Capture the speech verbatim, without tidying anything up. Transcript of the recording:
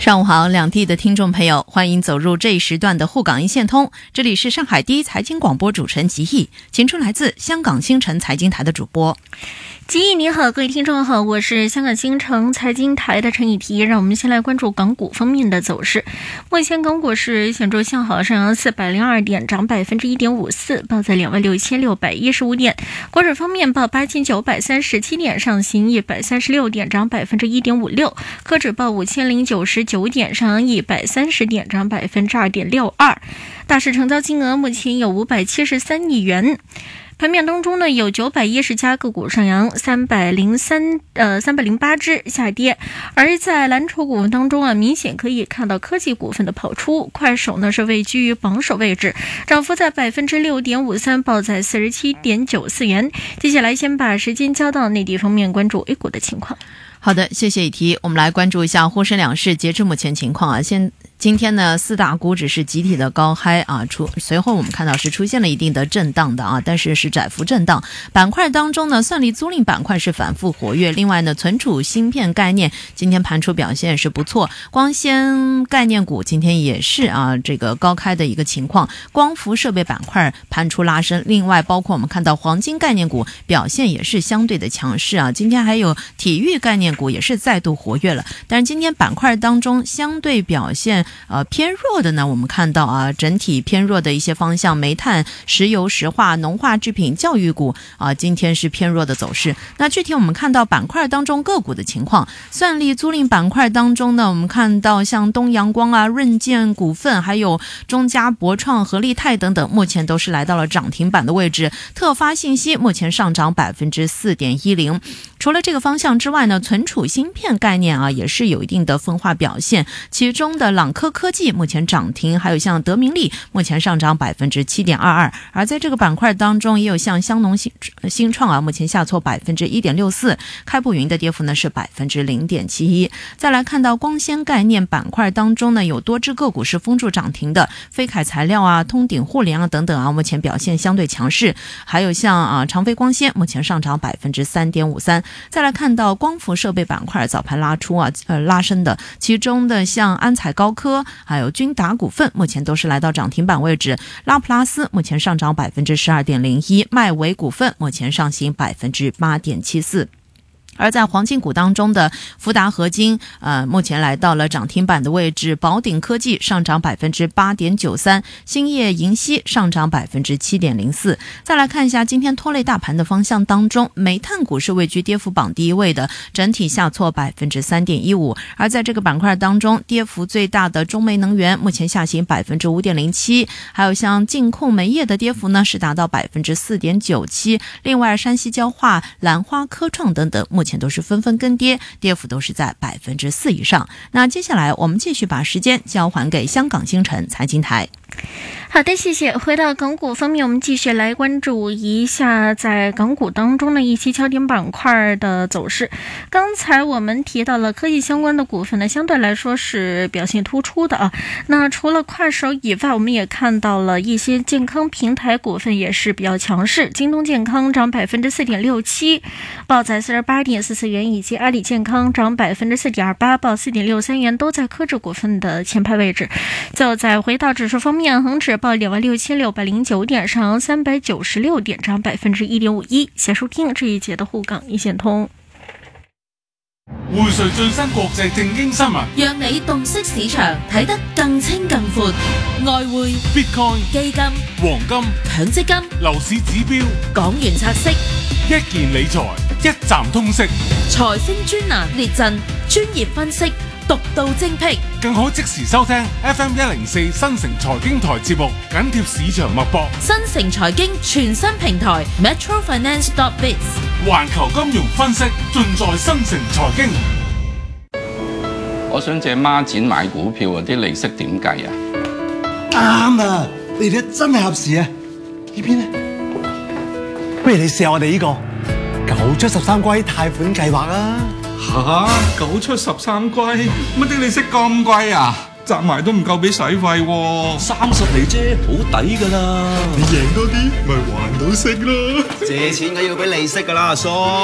上午好，两地的听众朋友，欢迎走入这一时段的沪港一线通。这里是上海第一财经广播主持人吉毅，请出来自香港新城财经台的主播。 吉毅你好，各位听众好，我是香港新城财经台的陈以提。让我们先来关注港股方面的走势。目前港股是显著向好，上扬四百零二点，涨百分之一点五四，报在两万六千六百一十五点。国指方面报八千九百三十七点，上行一百三十六点，涨百分之一点五六。科指报五千零九十九点，上扬一百三十点，涨百分之二点六二。大市成交金额目前有五百七十三亿元。盘面当中呢，有九百一十家个股上扬，三百零三呃三百零八只下跌。而在蓝筹股当中啊，明显可以看到科技股份的跑出，快手呢是位居于榜首位置，涨幅在百分之六点五三，报在四十七点九四元。接下来先把时间交到内地方面，关注 A 股的情况。 好的，谢谢以提。我们来关注一下沪深两市截至目前情况啊。现今天呢，四大股指是集体的高嗨啊，出随后我们看到是出现了一定的震荡的啊，但是是窄幅震荡。板块当中呢，算力租赁板块是反复活跃，另外呢，存储芯片概念今天盘出表现是不错，光纤概念股今天也是啊这个高开的一个情况，光伏设备板块盘出拉升，另外包括我们看到黄金概念股表现也是相对的强势啊，今天还有体育概念股也是再度活跃了。但是今天板块当中相对表现呃偏弱的呢，我们看到啊整体偏弱的一些方向，煤炭、石油石化、农化制品、教育股啊今天是偏弱的走势。那具体我们看到板块当中个股的情况，算力租赁板块当中呢，我们看到像东阳光啊、润建股份，还有中嘉博创、合力泰等等，目前都是来到了涨停板的位置。特发信息目前上涨百分之四点一零。除了这个方向之外呢，存储芯片概念啊也是有一定的分化表现，其中的朗科科技目前涨停，还有像德明利目前上涨百分之七点二二。而在这个板块当中，也有像香农新新创啊，目前下挫百分之一点六四，开步云的跌幅呢是百分之零点七一。再来看到光纤概念板块当中呢，有多只个股是封住涨停的，飞凯材料啊、通鼎互联啊等等啊，目前表现相对强势。还有像啊长飞光纤目前上涨百分之三点五三。再来看到光伏设备板块早盘拉出啊呃拉升的，其中的像安采高科还有君达股份目前都是来到涨停板位置，拉普拉斯目前上涨百分之十二点零一，迈维股份目前上行百分之八点七四。而在黄金股当中的福达合金呃，目前来到了涨停板的位置，宝鼎科技上涨百分之八点九三，兴业银锡上涨百分之七点零四。再来看一下今天拖累大盘的方向当中，煤炭股是位居跌幅榜第一位的，整体下挫百分之三点一五。而在这个板块当中，跌幅最大的中煤能源目前下行百分之五点零七，还有像净控煤业的跌幅呢是达到百分之四点九七。另外，山西焦化、兰花科创等等目前目前都是纷纷跟跌，跌幅都是在百分之四以上。那接下来我们继续把时间交还给香港新城财经台。 好的，谢谢。回到港股方面，我们继续来关注一下在港股当中的一些焦点板块的走势。刚才我们提到了科技相关的股份呢，相对来说是表现突出的啊。那除了快手以外，我们也看到了一些健康平台股份也是比较强势。京东健康涨百分之四点六七，报在四十八点四四元，以及阿里健康涨百分之四点二八，报四点六三元，都在科指股份的前排位置。最后再回到指数方面，恒指报两万六千六百零九点，上扬三百九十六点，涨百分之一点五一。谢收听这一节的沪港一线通。 匯萃最新國際正經新聞， 讓你洞悉市場，睇得更清更闊。外匯、 Bitcoin、 基金、 黃金、 強積金、 樓市指標、 港元拆息、 一件理財，一站通識， 財星專欄列陣，專業分析，獨到精闢， 更可即時收聽 F M 一零四新城財經台節目，緊貼市場脈搏。 新城財經全新平台 Metro Finance dot biz， 環球金融分析盡在新城財經。 我想借孖展買股票啊，啲利息點計啊？ 啱啊！你哋真係合時啊！呢邊咧，不如你試下我哋呢、這個九出十三歸貸款計劃啊！ 吓，九出十三歸，乜啲利息咁貴啊？集埋都唔夠俾使費喎， 三十厘啫，好抵噶啦！ 你贏多啲，咪還到息咯！ 借錢梗要俾利息噶啦，阿叔。